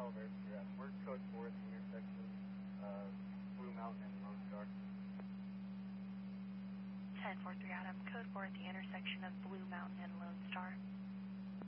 Oliver, we're code 4 at the intersection of Blue Mountain and Lone Star. 10-4-3 Adam, code 4 at the intersection of Blue Mountain and Lone Star.